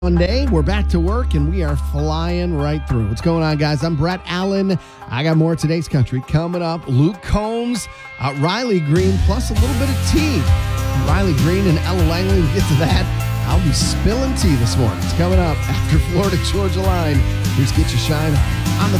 Monday, we're back to work and we are flying right through. What's going on, guys? I'm Brett Allen. I got more of today's country coming up. Luke Combs, Riley Green, plus a little bit of tea. Riley Green and Ella Langley, we'll get to that. I'll be spilling tea this morning. It's coming up after Florida Georgia Line. Here's Get Your Shine on the